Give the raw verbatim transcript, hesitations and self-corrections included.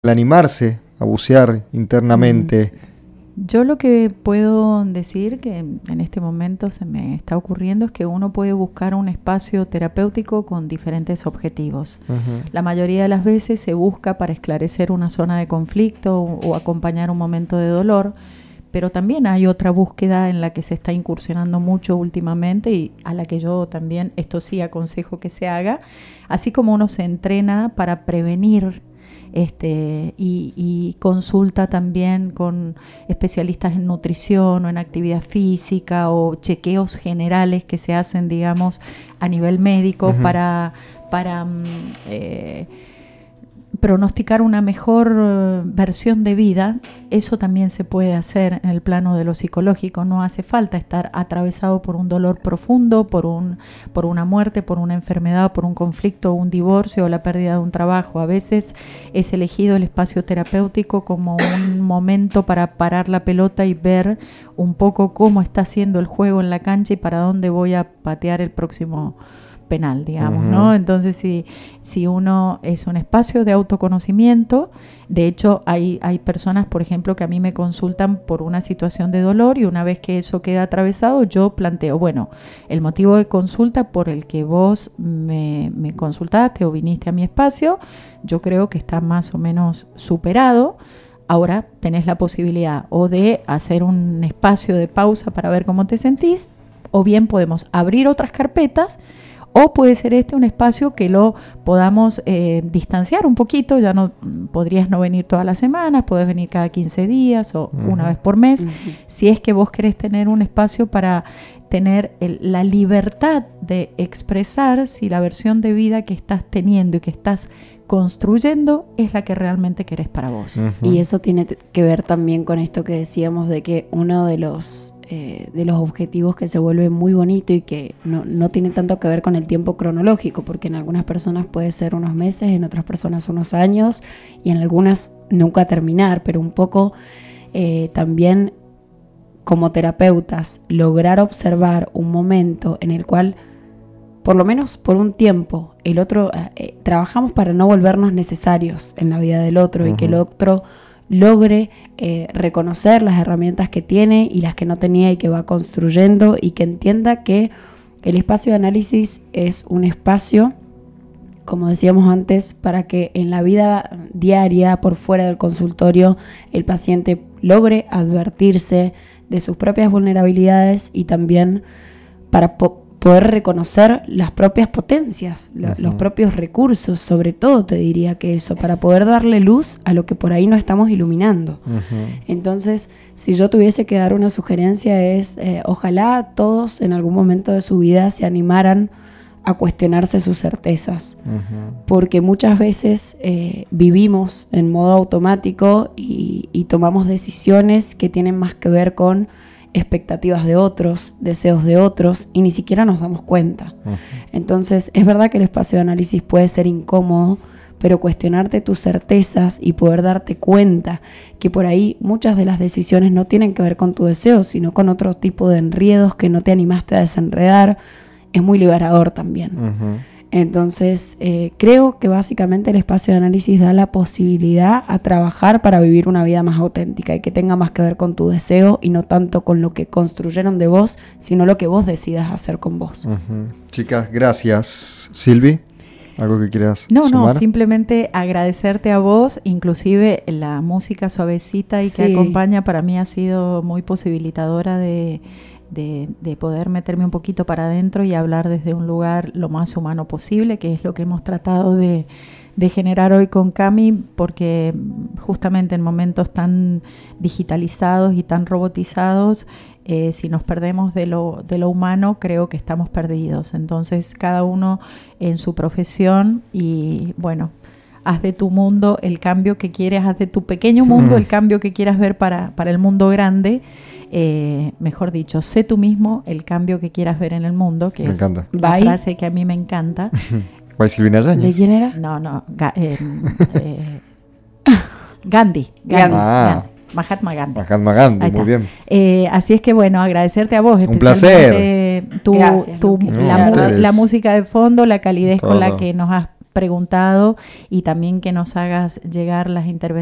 el animarse a bucear internamente? Yo lo que puedo decir que en este momento se me está ocurriendo es que uno puede buscar un espacio terapéutico con diferentes objetivos. Uh-huh. La mayoría de las veces se busca para esclarecer una zona de conflicto o, o acompañar un momento de dolor, pero también hay otra búsqueda en la que se está incursionando mucho últimamente y a la que yo también, esto sí aconsejo que se haga, así como uno se entrena para prevenir Este, y, y consulta también con especialistas en nutrición o en actividad física o chequeos generales que se hacen, digamos, a nivel médico uh-huh. para, para eh, pronosticar una mejor uh, versión de vida. Eso también se puede hacer en el plano de lo psicológico. No hace falta estar atravesado por un dolor profundo, por un, por una muerte, por una enfermedad, por un conflicto, un divorcio o la pérdida de un trabajo. A veces es elegido el espacio terapéutico como un momento para parar la pelota y ver un poco cómo está haciendo el juego en la cancha y para dónde voy a patear el próximo penal, digamos, uh-huh. ¿no? Entonces, si, si uno es un espacio de autoconocimiento, de hecho, hay, hay personas, por ejemplo, que a mí me consultan por una situación de dolor y una vez que eso queda atravesado, yo planteo, bueno, el motivo de consulta por el que vos me, me consultaste o viniste a mi espacio, yo creo que está más o menos superado. Ahora tenés la posibilidad o de hacer un espacio de pausa para ver cómo te sentís, o bien podemos abrir otras carpetas. O puede ser este un espacio que lo podamos eh, distanciar un poquito, ya no podrías no venir todas las semanas, podés venir cada quince días o uh-huh. una vez por mes, uh-huh. si es que vos querés tener un espacio para tener el, la libertad de expresar si la versión de vida que estás teniendo y que estás construyendo es la que realmente querés para vos. Uh-huh. Y eso tiene que ver también con esto que decíamos de que uno de los Eh, de los objetivos que se vuelve muy bonito y que no, no tiene tanto que ver con el tiempo cronológico, porque en algunas personas puede ser unos meses, en otras personas unos años y en algunas nunca terminar, pero un poco eh, también como terapeutas lograr observar un momento en el cual por lo menos por un tiempo el otro eh, trabajamos para no volvernos necesarios en la vida del otro uh-huh. y que el otro logre eh, reconocer las herramientas que tiene y las que no tenía y que va construyendo, y que entienda que el espacio de análisis es un espacio, como decíamos antes, para que en la vida diaria, por fuera del consultorio, el paciente logre advertirse de sus propias vulnerabilidades y también para po- poder reconocer las propias potencias, lo, uh-huh. los propios recursos, sobre todo te diría que eso, para poder darle luz a lo que por ahí no estamos iluminando. Uh-huh. Entonces, si yo tuviese que dar una sugerencia es, eh, ojalá todos en algún momento de su vida se animaran a cuestionarse sus certezas, uh-huh. porque muchas veces eh, vivimos en modo automático y, y tomamos decisiones que tienen más que ver con expectativas de otros, deseos de otros, y ni siquiera nos damos cuenta. Uh-huh. Entonces, es verdad que el espacio de análisis puede ser incómodo, pero cuestionarte tus certezas y poder darte cuenta que por ahí muchas de las decisiones no tienen que ver con tu deseo, sino con otro tipo de enredos que no te animaste a desenredar, es muy liberador también. Uh-huh. Entonces, eh, creo que básicamente el espacio de análisis da la posibilidad a trabajar para vivir una vida más auténtica y que tenga más que ver con tu deseo y no tanto con lo que construyeron de vos, sino lo que vos decidas hacer con vos. Uh-huh. Chicas, gracias. Silvi, ¿algo que quieras No, sumar? no, simplemente agradecerte a vos, inclusive la música suavecita y sí. que acompaña para mí ha sido muy posibilitadora de... De, de poder meterme un poquito para adentro y hablar desde un lugar lo más humano posible, que es lo que hemos tratado de, de generar hoy con Cami, porque justamente en momentos tan digitalizados y tan robotizados, eh, si nos perdemos de lo, de lo humano, creo que estamos perdidos. Entonces, cada uno en su profesión y, bueno, haz de tu mundo el cambio que quieres, haz de tu pequeño mundo el cambio que quieras ver para, para el mundo grande. Eh, mejor dicho, sé tú mismo el cambio que quieras ver en el mundo, que me es encanta. la frase que a mí me encanta. ¿Guay Silvina Yáñez? ¿De quién era? No, no, ga, eh, eh, Gandhi, Gandhi, ah. Gandhi, Mahatma Gandhi. Mahatma Gandhi, muy bien. Eh, así es que bueno, agradecerte a vos. Un placer. Tu, Gracias, tu, no, la, ustedes. la música de fondo, la calidez Todo. Con la que nos has preguntado y también que nos hagas llegar las intervenciones